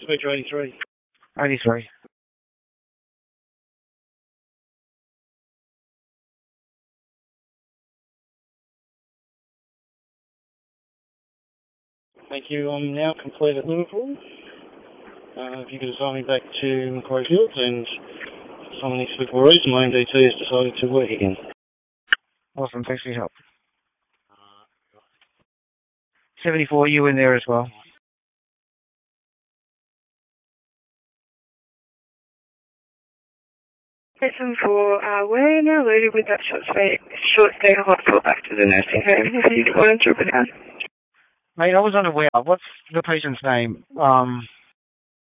Speaker 83. 83. Thank you. I'm now complete at Liverpool. If you could assign me back to Macquarie Fields and some inexplicable reason my MDT has decided to work again. Awesome, thanks for your help. 74, you in there as well. Listen for, we're now loaded with that short stay hospital back to the nursing home. If you want to drop it down. Mate, I was unaware. What's the patient's name?